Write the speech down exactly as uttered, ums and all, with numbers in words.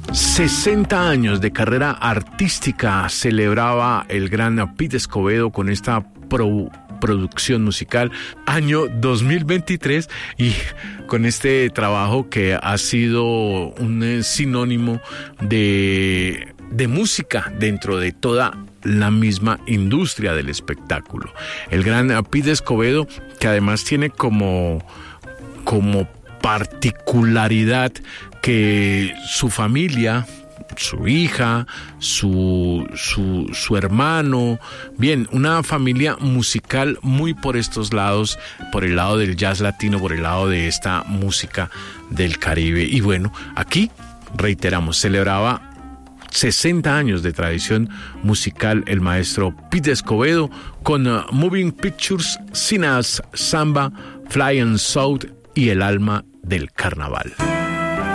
sesenta años de carrera artística celebraba el gran Pete Escovedo con esta pro, producción musical, año dos mil veintitrés, y con este trabajo que ha sido un sinónimo de, de música dentro de toda la misma industria del espectáculo. El gran Pete Escovedo, que además tiene como, como particularidad que su familia, su hija, su, su, su hermano, bien, una familia musical muy por estos lados, por el lado del jazz latino, por el lado de esta música del Caribe. Y bueno, aquí, reiteramos, celebraba sesenta años de tradición musical el maestro Pete Escovedo con uh, Moving Pictures, Sinas, Samba, Flying South y El alma del carnaval.